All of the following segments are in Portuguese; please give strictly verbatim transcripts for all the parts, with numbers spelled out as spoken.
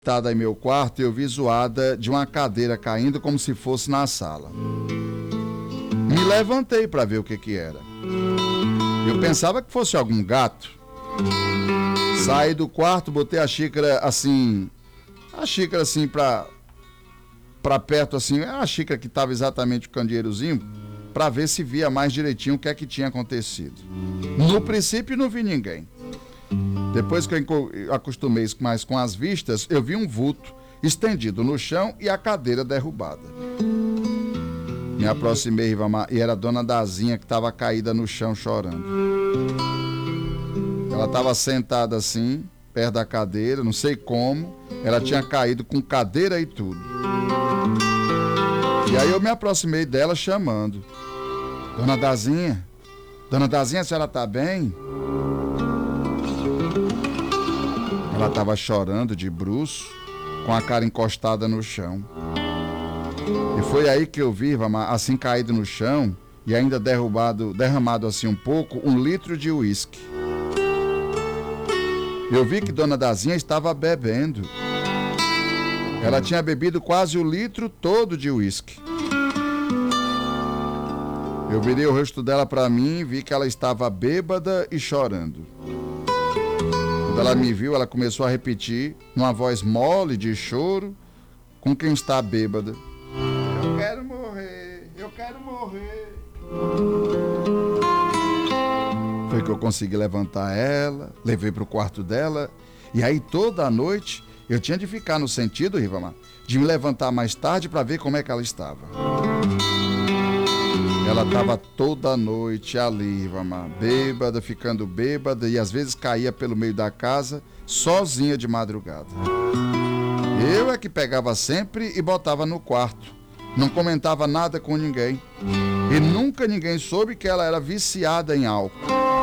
Sentada em meu quarto, eu vi zoada de uma cadeira caindo como se fosse na sala. Me levantei para ver o que que era. Eu pensava que fosse algum gato. Saí do quarto, botei a xícara assim, a xícara assim para para perto assim, a xícara que estava exatamente o candeeirozinho, para ver se via mais direitinho o que é que tinha acontecido. No princípio não vi ninguém. Depois que eu acostumei mais com as vistas, eu vi um vulto estendido no chão e a cadeira derrubada. Me aproximei e era a dona Dazinha que estava caída no chão chorando. Ela estava sentada assim, perto da cadeira, não sei como, ela tinha caído com cadeira e tudo. E aí eu me aproximei dela chamando. Dona Dazinha, Dona Dazinha, a senhora está bem? Ela estava chorando de bruço, com a cara encostada no chão. E foi aí que eu vi, assim caído no chão, e ainda derrubado, derramado assim um pouco, um litro de uísque. Eu vi que Dona Dazinha estava bebendo. Ela tinha bebido quase o litro todo de uísque. Eu virei o rosto dela para mim e vi que ela estava bêbada e chorando. Quando ela me viu, ela começou a repetir, numa voz mole de choro, com quem está bêbada. Eu quero morrer, eu quero morrer. Foi que eu consegui levantar ela, levei para o quarto dela, e aí toda a noite eu tinha de ficar no sentido, Rivamar, de me levantar mais tarde para ver como é que ela estava. Ela estava toda a noite ali, Rivamar, bêbada, ficando bêbada, e às vezes caía pelo meio da casa, sozinha de madrugada. Eu é que pegava sempre e botava no quarto. Não comentava nada com ninguém. E nunca ninguém soube que ela era viciada em álcool.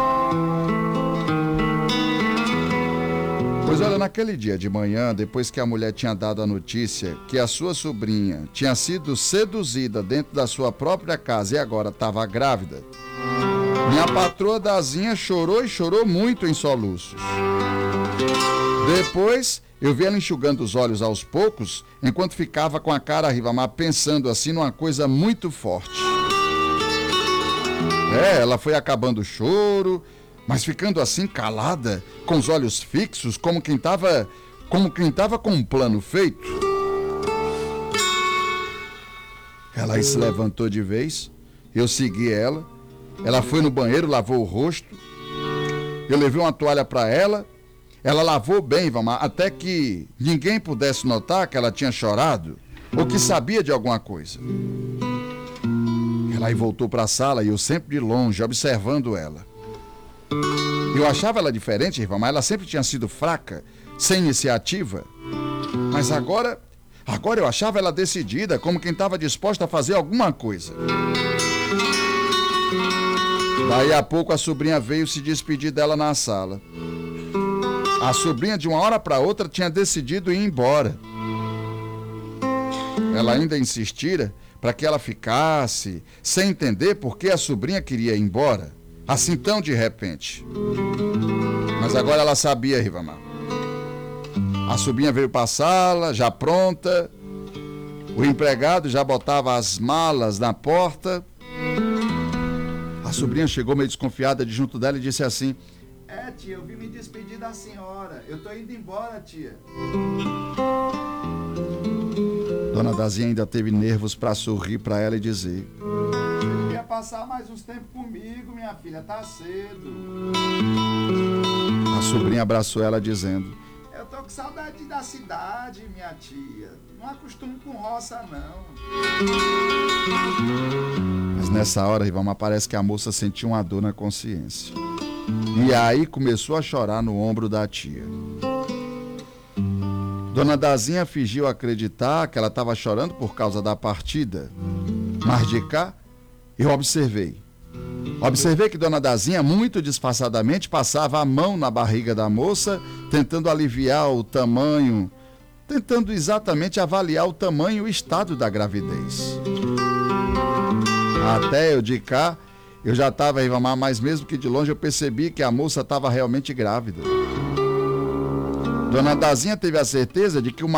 Pois olha, naquele dia de manhã, depois que a mulher tinha dado a notícia que a sua sobrinha tinha sido seduzida dentro da sua própria casa e agora estava grávida, minha patroa Dazinha chorou e chorou muito em soluços. Depois, eu vi ela enxugando os olhos aos poucos, enquanto ficava com a cara a Rivamar pensando assim numa coisa muito forte. É, ela foi acabando o choro, mas ficando assim calada, com os olhos fixos, como quem estava como quem estava com um plano feito. Ela aí se levantou de vez, eu segui ela, ela foi no banheiro, lavou o rosto, eu levei uma toalha para ela, ela lavou bem, Vamar, até que ninguém pudesse notar que ela tinha chorado ou que sabia de alguma coisa. Ela aí voltou para a sala e eu sempre de longe, observando ela. Eu achava ela diferente, Rivamar, ela sempre tinha sido fraca, sem iniciativa. Mas agora, agora eu achava ela decidida, como quem estava disposta a fazer alguma coisa. Daí a pouco a sobrinha veio se despedir dela na sala. A sobrinha de uma hora para outra tinha decidido ir embora. Ela ainda insistira para que ela ficasse, sem entender por que a sobrinha queria ir embora. Assim tão de repente. Mas agora ela sabia, Rivamar. A sobrinha veio para a sala, já pronta. O empregado já botava as malas na porta. A sobrinha chegou meio desconfiada de junto dela e disse assim: é, tia, eu vim me despedir da senhora. Eu tô indo embora, tia. Dona Dazinha ainda teve nervos para sorrir para ela e dizer: passar mais uns tempos comigo, minha filha, tá cedo. A sobrinha abraçou ela dizendo: eu tô com saudade da cidade, minha tia. Não acostumo com roça, não. Mas nessa hora, Rivamar, parece que a moça sentiu uma dor na consciência. E aí começou a chorar no ombro da tia. Dona Dazinha fingiu acreditar que ela estava chorando por causa da partida. Mas de cá, eu observei. Observei que Dona Dazinha, muito disfarçadamente, passava a mão na barriga da moça, tentando aliviar o tamanho, tentando exatamente avaliar o tamanho e o estado da gravidez. Até eu de cá, eu já estava, Rivamar, mas mesmo que de longe eu percebi que a moça estava realmente grávida. Dona Dazinha teve a certeza de que uma